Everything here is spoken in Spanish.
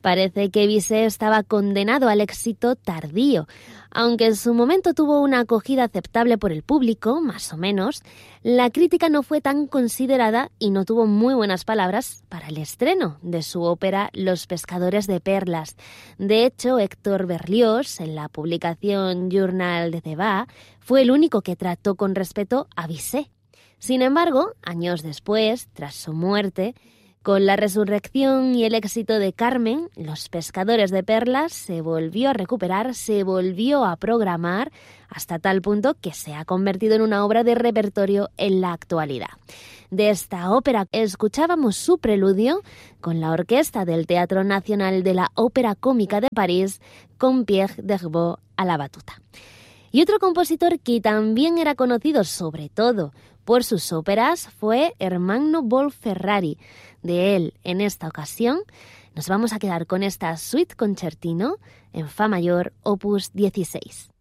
Parece que Bizet estaba condenado al éxito tardío. Aunque en su momento tuvo una acogida aceptable por el público, más o menos, la crítica no fue tan considerada y no tuvo muy buenas palabras para el estreno de su ópera Los pescadores de perlas. De hecho, Héctor Berlioz, en la publicación Journal de Débat, fue el único que trató con respeto a Bizet. Sin embargo, años después, tras su muerte, con la resurrección y el éxito de Carmen, Los pescadores de perlas se volvió a recuperar, se volvió a programar, hasta tal punto que se ha convertido en una obra de repertorio en la actualidad. De esta ópera escuchábamos su preludio con la orquesta del Teatro Nacional de la Ópera Cómica de París, con Pierre Dervaux a la batuta. Y otro compositor que también era conocido sobre todo por sus óperas fue Ermanno Bolferrari. De él, en esta ocasión, nos vamos a quedar con esta suite concertino en fa mayor, opus 16.